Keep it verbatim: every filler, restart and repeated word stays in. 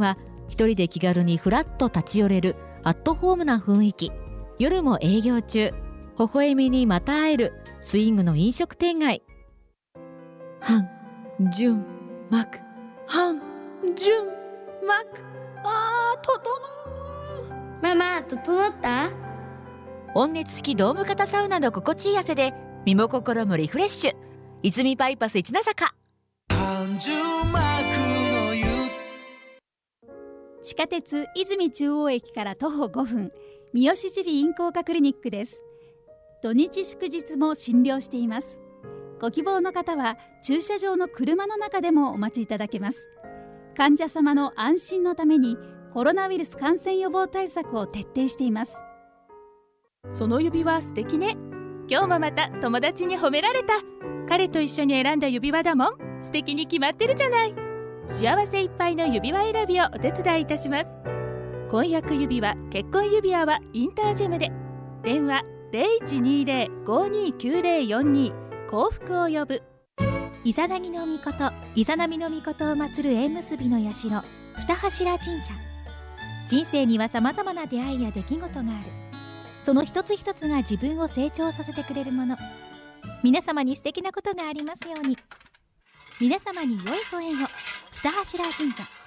は一人で気軽にフラッと立ち寄れるアットホームな雰囲気。夜も営業中、微笑みにまた会えるスイングの飲食店街。半純幕半純幕。あー、整う。 ママ、整った？ 温熱式ドーム型サウナの心地いい汗で身も心もリフレッシュ。泉バイパス一名坂。半純幕の湯。 地下鉄泉中央駅から徒歩ごふん、三好耳鼻咽喉科クリニックです。土日祝日も診療しています。ご希望の方は駐車場の車の中でもお待ちいただけます。患者様の安心のためにコロナウイルス感染予防対策を徹底しています。 その指輪素敵ね。今日もまた友達に褒められた。彼と一緒に選んだ指輪だもん。素敵に決まってるじゃない。幸せいっぱいの指輪選びをお手伝いいたします。婚約指輪、結婚指輪はインタージェムで。電話 ゼロいちにゼロ ごにきゅうゼロよんに 幸福を呼ぶ。 イザナギの御事、イザナミの御事を祀る縁結びの社、二柱神社。人生にはさまざまな出会いや出来事がある。その一つ一つが自分を成長させてくれるもの。皆様に素敵なことがありますように。皆様に良いご縁を。二柱神社。